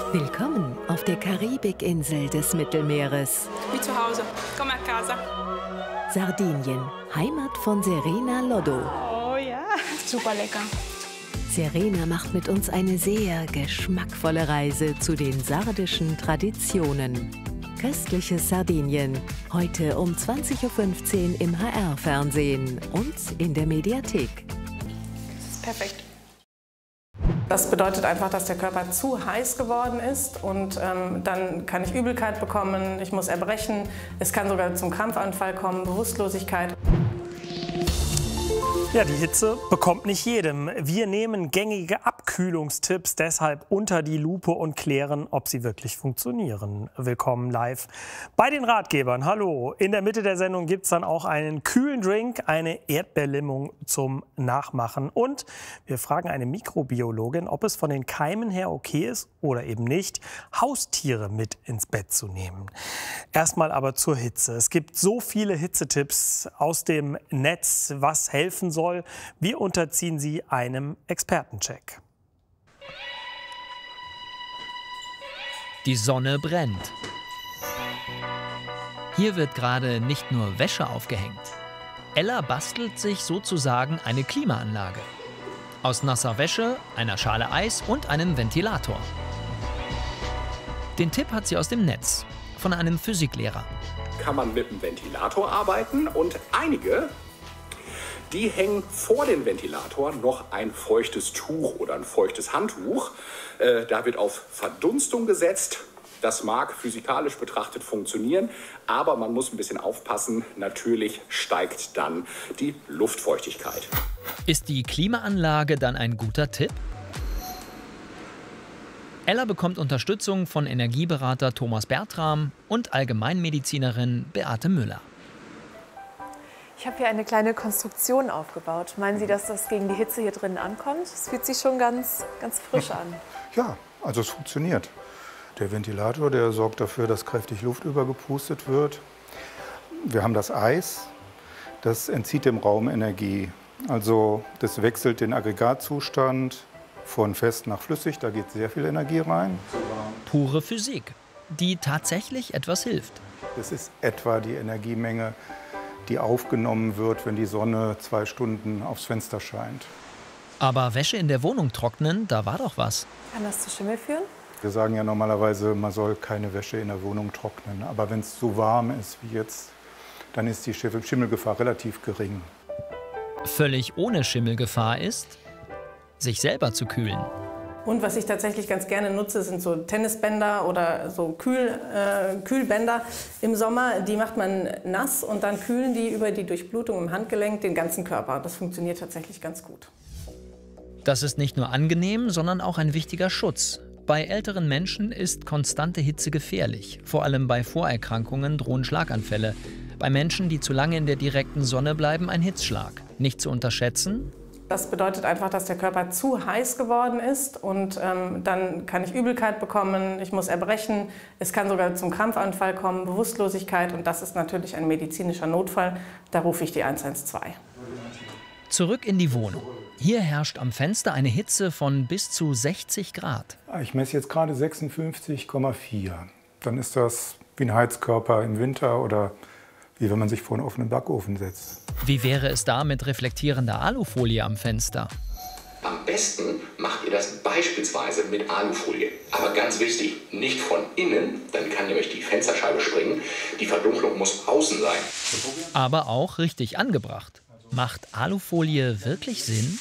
Willkommen auf der Karibikinsel des Mittelmeeres. Wie zu Hause, come a casa. Sardinien, Heimat von Serena Loddo. Oh ja, super lecker. Serena macht mit uns eine sehr geschmackvolle Reise zu den sardischen Traditionen. Köstliches Sardinien, heute um 20:15 Uhr im HR-Fernsehen und in der Mediathek. Das ist perfekt. Das bedeutet einfach, dass der Körper zu heiß geworden ist und dann kann ich Übelkeit bekommen, ich muss erbrechen, es kann sogar zum Krampfanfall kommen, Bewusstlosigkeit. Ja, die Hitze bekommt nicht jedem. Wir nehmen gängige Abkühlungstipps deshalb unter die Lupe und klären, ob sie wirklich funktionieren. Willkommen live bei den Ratgebern. Hallo, in der Mitte der Sendung gibt es dann auch einen kühlen Drink, eine Erdbeerlimung zum Nachmachen. Und wir fragen eine Mikrobiologin, ob es von den Keimen her okay ist oder eben nicht, Haustiere mit ins Bett zu nehmen. Erstmal aber zur Hitze. Es gibt so viele Hitzetipps aus dem Netz, was helfen soll. Wir unterziehen sie einem Expertencheck. Die Sonne brennt. Hier wird gerade nicht nur Wäsche aufgehängt. Ella bastelt sich sozusagen eine Klimaanlage. Aus nasser Wäsche, einer Schale Eis und einem Ventilator. Den Tipp hat sie aus dem Netz, von einem Physiklehrer. Kann man mit dem Ventilator arbeiten und einige, die hängen vor dem Ventilator noch ein feuchtes Tuch oder ein feuchtes Handtuch. Da wird auf Verdunstung gesetzt. Das mag physikalisch betrachtet funktionieren, aber man muss ein bisschen aufpassen. Natürlich steigt dann die Luftfeuchtigkeit. Ist die Klimaanlage dann ein guter Tipp? Ella bekommt Unterstützung von Energieberater Thomas Bertram und Allgemeinmedizinerin Beate Müller. Ich habe hier eine kleine Konstruktion aufgebaut. Meinen Sie, dass das gegen die Hitze hier drin ankommt? Es fühlt sich schon ganz frisch an. Ja, also es funktioniert. Der Ventilator, der sorgt dafür, dass kräftig Luft übergepustet wird. Wir haben das Eis, das entzieht dem Raum Energie. Also das wechselt den Aggregatzustand von fest nach flüssig, da geht sehr viel Energie rein. Pure Physik, die tatsächlich etwas hilft. Das ist etwa die Energiemenge, die aufgenommen wird, wenn die Sonne 2 Stunden aufs Fenster scheint. Aber Wäsche in der Wohnung trocknen, da war doch was. Kann das zu Schimmel führen? Wir sagen ja normalerweise, man soll keine Wäsche in der Wohnung trocknen. Aber wenn es so warm ist wie jetzt, dann ist die Schimmelgefahr relativ gering. Völlig ohne Schimmelgefahr ist, sich selber zu kühlen. Und was ich tatsächlich ganz gerne nutze, sind so Tennisbänder oder so Kühlbänder im Sommer. Die macht man nass und dann kühlen die über die Durchblutung im Handgelenk den ganzen Körper. Das funktioniert tatsächlich ganz gut. Das ist nicht nur angenehm, sondern auch ein wichtiger Schutz. Bei älteren Menschen ist konstante Hitze gefährlich. Vor allem bei Vorerkrankungen drohen Schlaganfälle. Bei Menschen, die zu lange in der direkten Sonne bleiben, ein Hitzschlag. Nicht zu unterschätzen: Das bedeutet einfach, dass der Körper zu heiß geworden ist und dann kann ich Übelkeit bekommen, ich muss erbrechen, es kann sogar zum Krampfanfall kommen, Bewusstlosigkeit und das ist natürlich ein medizinischer Notfall. Da rufe ich die 112. Zurück in die Wohnung. Hier herrscht am Fenster eine Hitze von bis zu 60 Grad. Ich messe jetzt gerade 56,4. Dann ist das wie ein Heizkörper im Winter oder wie wenn man sich vor einen offenen Backofen setzt. Wie wäre es da mit reflektierender Alufolie am Fenster? Am besten macht ihr das beispielsweise mit Alufolie. Aber ganz wichtig, nicht von innen, dann kann nämlich die Fensterscheibe springen. Die Verdunklung muss außen sein. Aber auch richtig angebracht. Macht Alufolie wirklich Sinn?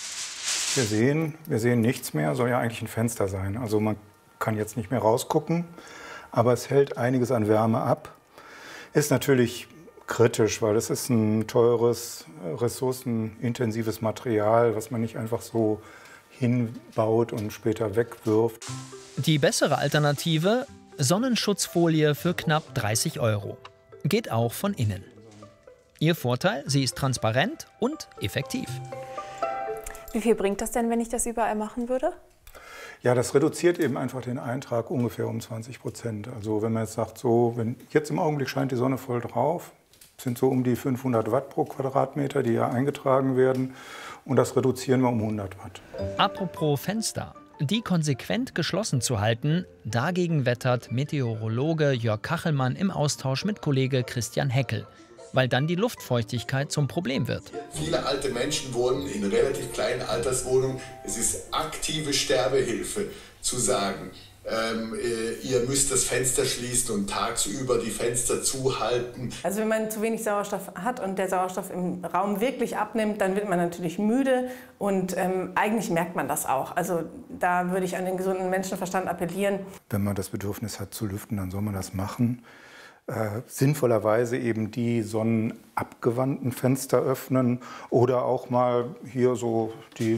Wir sehen nichts mehr, soll ja eigentlich ein Fenster sein. Also man kann jetzt nicht mehr rausgucken, aber es hält einiges an Wärme ab. Ist natürlich kritisch, weil es ist ein teures, ressourcenintensives Material, was man nicht einfach so hinbaut und später wegwirft. Die bessere Alternative: Sonnenschutzfolie für knapp 30 €. Geht auch von innen. Ihr Vorteil: sie ist transparent und effektiv. Wie viel bringt das denn, wenn ich das überall machen würde? Ja, das reduziert eben einfach den Eintrag ungefähr um 20%. Also wenn man jetzt sagt, so, wenn jetzt im Augenblick scheint die Sonne voll drauf, sind so um die 500 Watt pro Quadratmeter, die ja eingetragen werden. Und das reduzieren wir um 100 Watt. Apropos Fenster. Die konsequent geschlossen zu halten, dagegen wettert Meteorologe Jörg Kachelmann im Austausch mit Kollege Christian Heckel, weil dann die Luftfeuchtigkeit zum Problem wird. Viele alte Menschen wohnen in relativ kleinen Alterswohnungen. Es ist aktive Sterbehilfe zu sagen, ihr müsst das Fenster schließen und tagsüber die Fenster zuhalten. Also wenn man zu wenig Sauerstoff hat und der Sauerstoff im Raum wirklich abnimmt, dann wird man natürlich müde und eigentlich merkt man das auch. Also da würde ich an den gesunden Menschenverstand appellieren. Wenn man das Bedürfnis hat zu lüften, dann soll man das machen. Sinnvollerweise eben die sonnenabgewandten Fenster öffnen oder auch mal hier so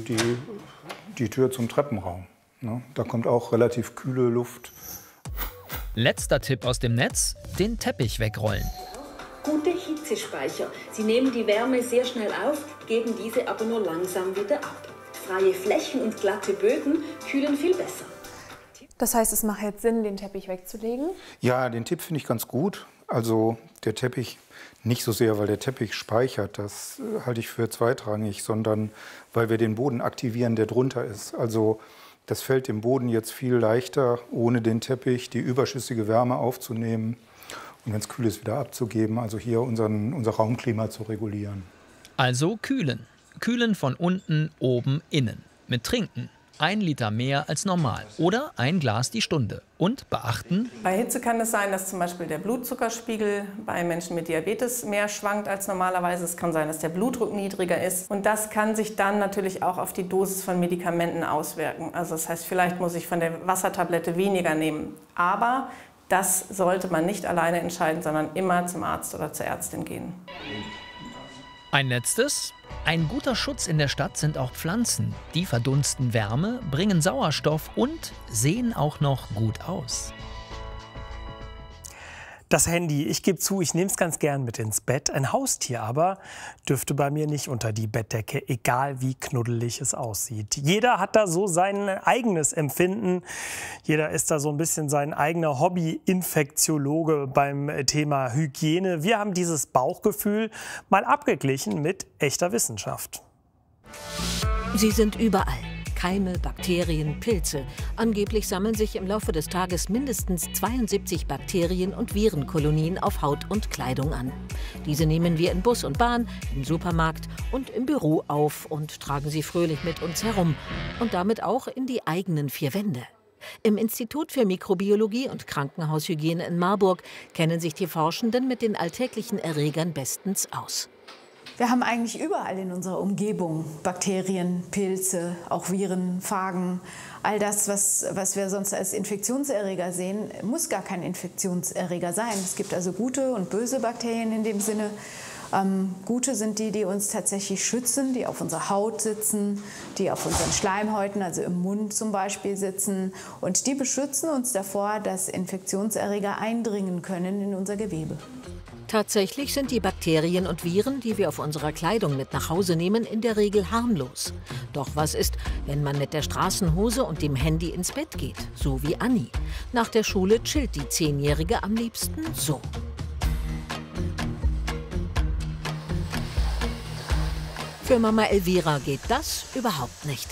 die Tür zum Treppenraum. Ne? Da kommt auch relativ kühle Luft. Letzter Tipp aus dem Netz, den Teppich wegrollen. Gute Hitzespeicher. Sie nehmen die Wärme sehr schnell auf, geben diese aber nur langsam wieder ab. Freie Flächen und glatte Böden kühlen viel besser. Das heißt, es macht jetzt Sinn, den Teppich wegzulegen? Ja, den Tipp finde ich ganz gut. Also der Teppich nicht so sehr, weil der Teppich speichert, das halte ich für zweitrangig, sondern weil wir den Boden aktivieren, der drunter ist. Also das fällt dem Boden jetzt viel leichter, ohne den Teppich die überschüssige Wärme aufzunehmen und wenn es kühl ist, wieder abzugeben. Also hier unser Raumklima zu regulieren. Also kühlen. Kühlen von unten, oben, innen. Mit Trinken. 1 Liter mehr als normal oder 1 Glas die Stunde. Und beachten: Bei Hitze kann es sein, dass zum Beispiel der Blutzuckerspiegel bei Menschen mit Diabetes mehr schwankt als normalerweise. Es kann sein, dass der Blutdruck niedriger ist. Und das kann sich dann natürlich auch auf die Dosis von Medikamenten auswirken. Also das heißt, vielleicht muss ich von der Wassertablette weniger nehmen. Aber das sollte man nicht alleine entscheiden, sondern immer zum Arzt oder zur Ärztin gehen. Ein letztes: Ein guter Schutz in der Stadt sind auch Pflanzen. Die verdunsten Wärme, bringen Sauerstoff und sehen auch noch gut aus. Das Handy, ich gebe zu, ich nehme es ganz gern mit ins Bett. Ein Haustier aber dürfte bei mir nicht unter die Bettdecke, egal wie knuddelig es aussieht. Jeder hat da so sein eigenes Empfinden. Jeder ist da so ein bisschen sein eigener Hobby-Infektiologe beim Thema Hygiene. Wir haben dieses Bauchgefühl mal abgeglichen mit echter Wissenschaft. Sie sind überall. Keime, Bakterien, Pilze. Angeblich sammeln sich im Laufe des Tages mindestens 72 Bakterien- und Virenkolonien auf Haut und Kleidung an. Diese nehmen wir in Bus und Bahn, im Supermarkt und im Büro auf und tragen sie fröhlich mit uns herum. Und damit auch in die eigenen 4 Wände. Im Institut für Mikrobiologie und Krankenhaushygiene in Marburg kennen sich die Forschenden mit den alltäglichen Erregern bestens aus. Wir haben eigentlich überall in unserer Umgebung Bakterien, Pilze, auch Viren, Phagen. All das, was wir sonst als Infektionserreger sehen, muss gar kein Infektionserreger sein. Es gibt also gute und böse Bakterien in dem Sinne. Gute sind die, die uns tatsächlich schützen, die auf unserer Haut sitzen, die auf unseren Schleimhäuten, also im Mund zum Beispiel, sitzen. Und die beschützen uns davor, dass Infektionserreger eindringen können in unser Gewebe. Tatsächlich sind die Bakterien und Viren, die wir auf unserer Kleidung mit nach Hause nehmen, in der Regel harmlos. Doch was ist, wenn man mit der Straßenhose und dem Handy ins Bett geht? So wie Anni. Nach der Schule chillt die 10-Jährige am liebsten so. Für Mama Elvira geht das überhaupt nicht.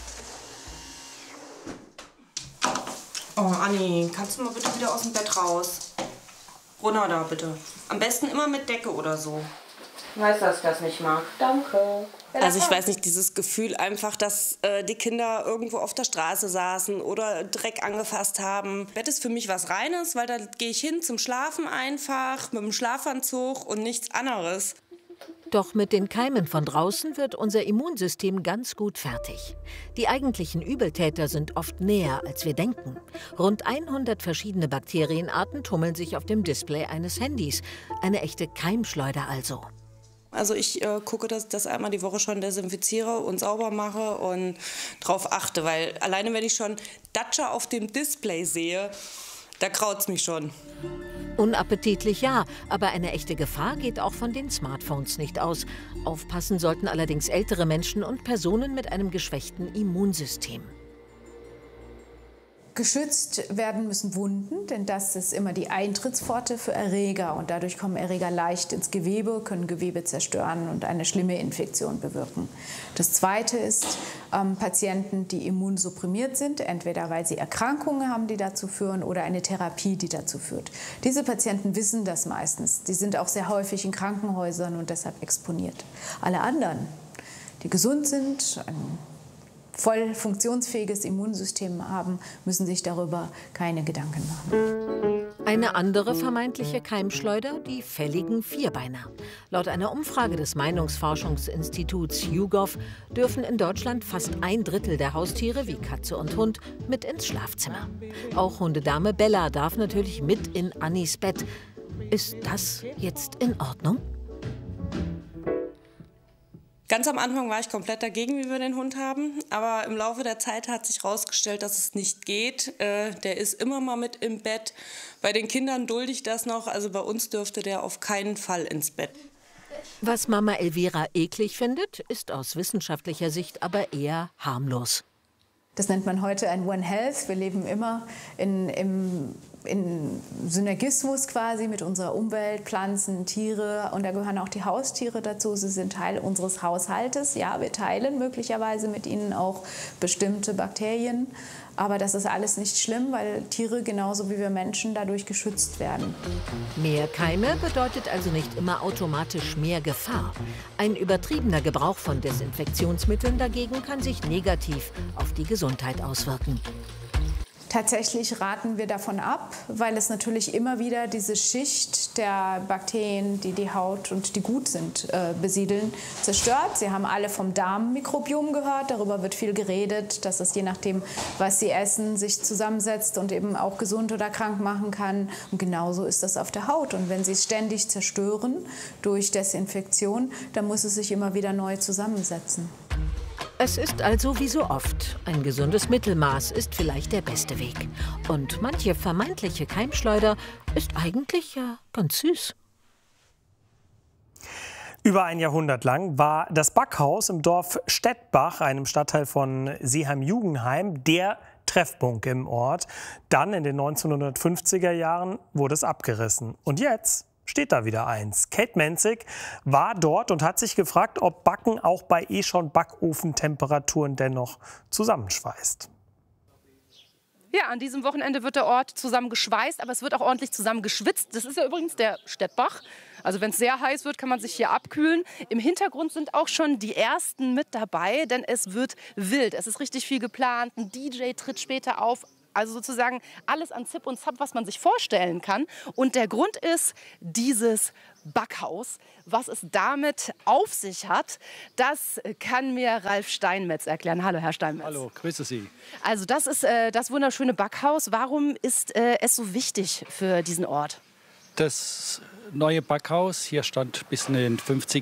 Oh, Anni, kannst du mal bitte wieder aus dem Bett raus? Runter da, bitte. Am besten immer mit Decke oder so. Ich weiß, dass ich das nicht mag. Danke. Also ich weiß nicht, dieses Gefühl einfach, dass die Kinder irgendwo auf der Straße saßen oder Dreck angefasst haben. Bett ist für mich was Reines, weil da gehe ich hin zum Schlafen einfach, mit dem Schlafanzug und nichts anderes. Doch mit den Keimen von draußen wird unser Immunsystem ganz gut fertig. Die eigentlichen Übeltäter sind oft näher, als wir denken. Rund 100 verschiedene Bakterienarten tummeln sich auf dem Display eines Handys. Eine echte Keimschleuder also. Also ich gucke, dass ich das einmal die Woche schon desinfiziere und sauber mache und drauf achte. Weil alleine, wenn ich schon Datscha auf dem Display sehe, da kraut's mich schon. Unappetitlich ja, aber eine echte Gefahr geht auch von den Smartphones nicht aus. Aufpassen sollten allerdings ältere Menschen und Personen mit einem geschwächten Immunsystem. Geschützt werden müssen Wunden, denn das ist immer die Eintrittspforte für Erreger. Und dadurch kommen Erreger leicht ins Gewebe, können Gewebe zerstören und eine schlimme Infektion bewirken. Das Zweite ist Patienten, die immunsupprimiert sind, entweder weil sie Erkrankungen haben, die dazu führen, oder eine Therapie, die dazu führt. Diese Patienten wissen das meistens. Die sind auch sehr häufig in Krankenhäusern und deshalb exponiert. Alle anderen, die gesund sind, ein voll funktionsfähiges Immunsystem haben, müssen sich darüber keine Gedanken machen. Eine andere vermeintliche Keimschleuder, die fälligen Vierbeiner. Laut einer Umfrage des Meinungsforschungsinstituts YouGov dürfen in Deutschland fast 1/3 der Haustiere, wie Katze und Hund, mit ins Schlafzimmer. Auch Hundedame Bella darf natürlich mit in Annis Bett. Ist das jetzt in Ordnung? Ganz am Anfang war ich komplett dagegen, wie wir den Hund haben. Aber im Laufe der Zeit hat sich herausgestellt, dass es nicht geht. Der ist immer mal mit im Bett. Bei den Kindern dulde ich das noch. Also bei uns dürfte der auf keinen Fall ins Bett. Was Mama Elvira eklig findet, ist aus wissenschaftlicher Sicht aber eher harmlos. Das nennt man heute ein One Health. Wir leben immer in Synergismus quasi mit unserer Umwelt, Pflanzen, Tiere, und da gehören auch die Haustiere dazu. Sie sind Teil unseres Haushaltes. Ja, wir teilen möglicherweise mit ihnen auch bestimmte Bakterien, aber das ist alles nicht schlimm, weil Tiere genauso wie wir Menschen dadurch geschützt werden. Mehr Keime bedeutet also nicht immer automatisch mehr Gefahr. Ein übertriebener Gebrauch von Desinfektionsmitteln dagegen kann sich negativ auf die Gesundheit auswirken. Tatsächlich raten wir davon ab, weil es natürlich immer wieder diese Schicht der Bakterien, die die Haut und die gut sind, besiedeln, zerstört. Sie haben alle vom Darmmikrobiom gehört, darüber wird viel geredet, dass es je nachdem, was sie essen, sich zusammensetzt und eben auch gesund oder krank machen kann. Und genauso ist das auf der Haut. Und wenn sie es ständig zerstören durch Desinfektion, dann muss es sich immer wieder neu zusammensetzen. Es ist also wie so oft. Ein gesundes Mittelmaß ist vielleicht der beste Weg. Und manche vermeintliche Keimschleuder ist eigentlich ja ganz süß. Über ein Jahrhundert lang war das Backhaus im Dorf Stettbach, einem Stadtteil von Seeheim-Jugenheim, der Treffpunkt im Ort. Dann in den 1950er Jahren wurde es abgerissen. Und jetzt steht da wieder eins. Kate Menzig war dort und hat sich gefragt, ob Backen auch bei schon Backofentemperaturen dennoch zusammenschweißt. Ja, an diesem Wochenende wird der Ort zusammengeschweißt, aber es wird auch ordentlich zusammengeschwitzt. Das ist ja übrigens der Stettbach. Also wenn es sehr heiß wird, kann man sich hier abkühlen. Im Hintergrund sind auch schon die Ersten mit dabei, denn es wird wild. Es ist richtig viel geplant. Ein DJ tritt später auf. Also sozusagen alles an Zip und Zap, was man sich vorstellen kann. Und der Grund ist dieses Backhaus. Was es damit auf sich hat, das kann mir Ralf Steinmetz erklären. Hallo, Herr Steinmetz. Hallo, grüße Sie. Also das ist das wunderschöne Backhaus. Warum ist es so wichtig für diesen Ort? Das neue Backhaus, hier stand bis in den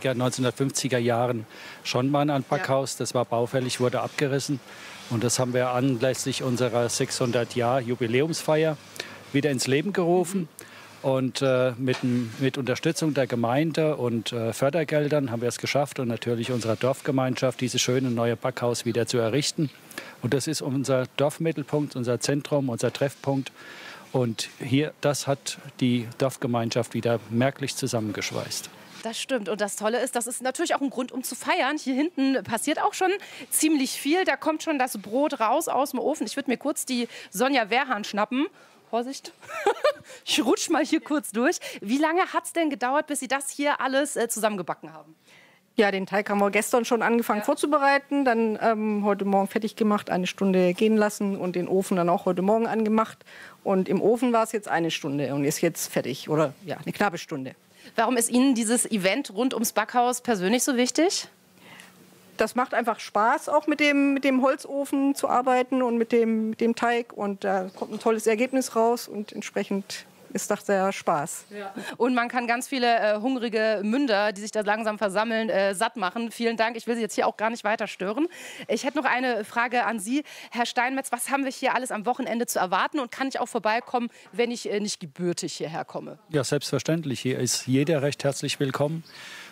1950er Jahren schon mal ein Backhaus. Das war baufällig, wurde abgerissen. Und das haben wir anlässlich unserer 600-Jahr-Jubiläumsfeier wieder ins Leben gerufen. Und mit Unterstützung der Gemeinde und Fördergeldern haben wir es geschafft und natürlich unserer Dorfgemeinschaft dieses schöne neue Backhaus wieder zu errichten. Und das ist unser Dorfmittelpunkt, unser Zentrum, unser Treffpunkt. Und hier, das hat die Dorfgemeinschaft wieder merklich zusammengeschweißt. Das stimmt. Und das Tolle ist, das ist natürlich auch ein Grund, um zu feiern. Hier hinten passiert auch schon ziemlich viel. Da kommt schon das Brot raus aus dem Ofen. Ich würde mir kurz die Sonja Wehrhahn schnappen. Vorsicht, ich rutsche mal hier kurz durch. Wie lange hat es denn gedauert, bis Sie das hier alles zusammengebacken haben? Ja, den Teig haben wir gestern schon angefangen vorzubereiten, dann heute Morgen fertig gemacht, 1 Stunde gehen lassen und den Ofen dann auch heute Morgen angemacht. Und im Ofen war es jetzt 1 Stunde und ist jetzt fertig, oder ja, eine knappe Stunde. Warum ist Ihnen dieses Event rund ums Backhaus persönlich so wichtig? Das macht einfach Spaß, auch mit dem Holzofen zu arbeiten und mit dem Teig. Und da kommt ein tolles Ergebnis raus und entsprechend ist das sehr Spaß. Ja. Und man kann ganz viele hungrige Münder, die sich da langsam versammeln, satt machen. Vielen Dank. Ich will Sie jetzt hier auch gar nicht weiter stören. Ich hätte noch eine Frage an Sie, Herr Steinmetz. Was haben wir hier alles am Wochenende zu erwarten? Und kann ich auch vorbeikommen, wenn ich nicht gebürtig hierher komme? Ja, selbstverständlich. Hier ist jeder recht herzlich willkommen.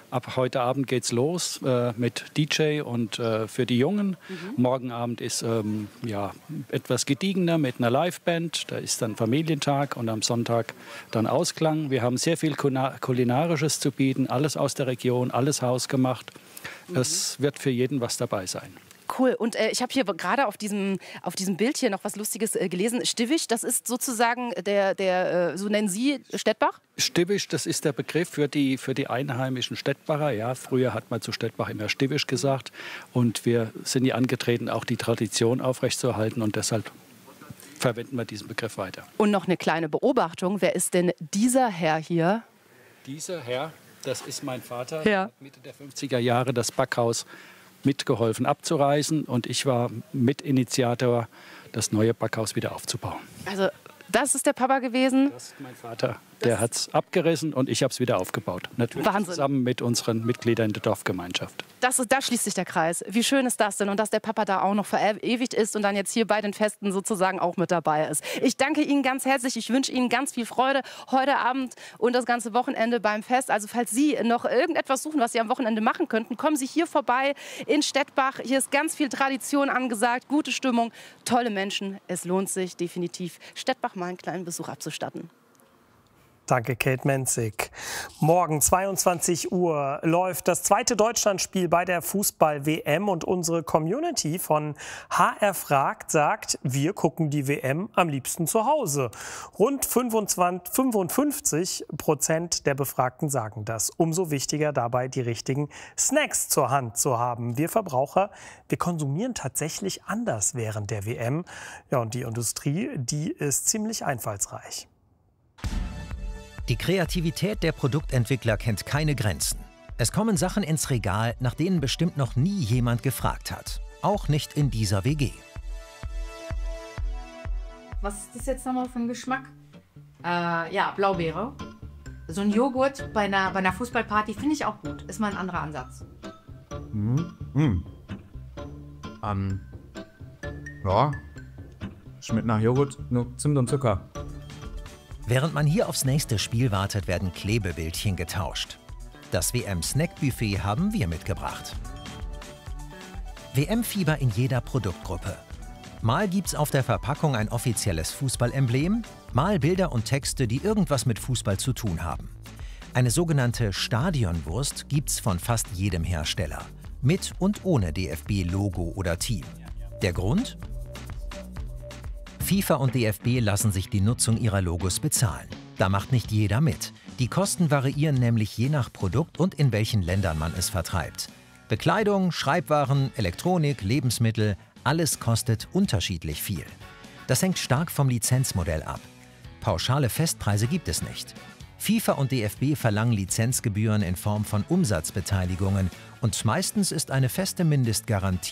Ab heute Abend geht's los mit DJ und für die Jungen. Morgen Abend ist etwas gediegener mit einer Liveband. Da ist dann Familientag und am Sonntag dann Ausklang. Wir haben sehr viel Kulinarisches zu bieten, alles aus der Region, alles hausgemacht. Es wird für jeden was dabei sein. Cool. Und ich habe hier gerade auf diesem Bild hier noch was Lustiges gelesen. Stivisch, das ist sozusagen so nennen Sie Stettbach? Stivisch, das ist der Begriff für die einheimischen Stettbacher. Ja, früher hat man zu Stettbach immer Stivisch gesagt. Und wir sind hier angetreten, auch die Tradition aufrechtzuerhalten. Und deshalb verwenden wir diesen Begriff weiter. Und noch eine kleine Beobachtung. Wer ist denn dieser Herr hier? Dieser Herr, das ist mein Vater. Der hat Mitte der 50er Jahre das Backhaus mitgeholfen abzureißen und ich war Mitinitiator, das neue Backhaus wieder aufzubauen. Also das ist der Papa gewesen? Das ist mein Vater. Der hat es abgerissen und ich habe es wieder aufgebaut. Natürlich Wahnsinn. Zusammen mit unseren Mitgliedern der Dorfgemeinschaft. Da schließt sich der Kreis. Wie schön ist das denn? Und dass der Papa da auch noch verewigt ist und dann jetzt hier bei den Festen sozusagen auch mit dabei ist. Ich danke Ihnen ganz herzlich. Ich wünsche Ihnen ganz viel Freude heute Abend und das ganze Wochenende beim Fest. Also falls Sie noch irgendetwas suchen, was Sie am Wochenende machen könnten, kommen Sie hier vorbei in Stettbach. Hier ist ganz viel Tradition angesagt, gute Stimmung, tolle Menschen. Es lohnt sich definitiv, Stettbach mal einen kleinen Besuch abzustatten. Danke, Kate Menzig. Morgen 22 Uhr läuft das zweite Deutschlandspiel bei der Fußball-WM und unsere Community von HR fragt sagt, wir gucken die WM am liebsten zu Hause. Rund 55% der Befragten sagen das. Umso wichtiger dabei, die richtigen Snacks zur Hand zu haben. Wir Verbraucher, wir konsumieren tatsächlich anders während der WM. Ja, und die Industrie, die ist ziemlich einfallsreich. Die Kreativität der Produktentwickler kennt keine Grenzen. Es kommen Sachen ins Regal, nach denen bestimmt noch nie jemand gefragt hat. Auch nicht in dieser WG. Was ist das jetzt nochmal für ein Geschmack? Ja, Blaubeere. So ein Joghurt bei einer Fußballparty finde ich auch gut. Ist mal ein anderer Ansatz. Ja, schmeckt nach Joghurt, nur Zimt und Zucker. Während man hier aufs nächste Spiel wartet, werden Klebebildchen getauscht. Das WM-Snack-Buffet haben wir mitgebracht. WM-Fieber in jeder Produktgruppe. Mal gibt's auf der Verpackung ein offizielles Fußballemblem, mal Bilder und Texte, die irgendwas mit Fußball zu tun haben. Eine sogenannte Stadionwurst gibt's von fast jedem Hersteller. Mit und ohne DFB-Logo oder Team. Der Grund? FIFA und DFB lassen sich die Nutzung ihrer Logos bezahlen. Da macht nicht jeder mit. Die Kosten variieren nämlich je nach Produkt und in welchen Ländern man es vertreibt. Bekleidung, Schreibwaren, Elektronik, Lebensmittel, alles kostet unterschiedlich viel. Das hängt stark vom Lizenzmodell ab. Pauschale Festpreise gibt es nicht. FIFA und DFB verlangen Lizenzgebühren in Form von Umsatzbeteiligungen und meistens ist eine feste Mindestgarantie